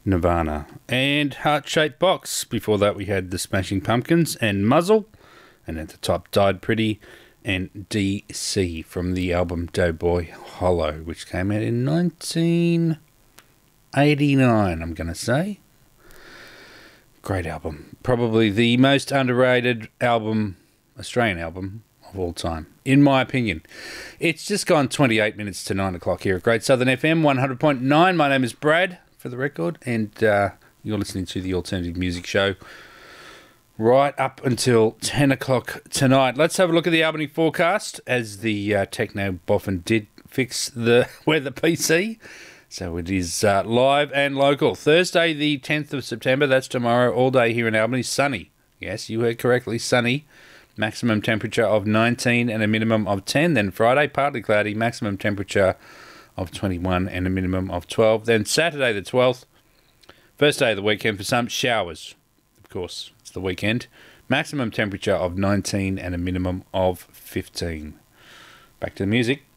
Nirvana, and Heart-Shaped Box. Before that, we had the Smashing Pumpkins and Muzzle, and at the top, Died Pretty and DC from the album Doughboy Hollow, which came out in 1989, I'm going to say. Great album. Probably the most underrated album, Australian album, of all time, in my opinion. It's just gone 28 minutes to 9 o'clock here at Great Southern FM 100.9. My name is Brad, for the record, and you're listening to the Alternative Music Show right up until 10 o'clock tonight. Let's have a look at the Albany forecast, as the Techno Boffin did fix the weather PC. So it is live and local. Thursday, the 10th of September, that's tomorrow, all day here in Albany. Sunny. Yes, you heard correctly, sunny. Maximum temperature of 19 and a minimum of 10. Then Friday, partly cloudy, maximum temperature of 21 and a minimum of 12. Then Saturday the 12th, first day of the weekend for some, showers. Of course, it's the weekend. Maximum temperature of 19 and a minimum of 15. Back to the music.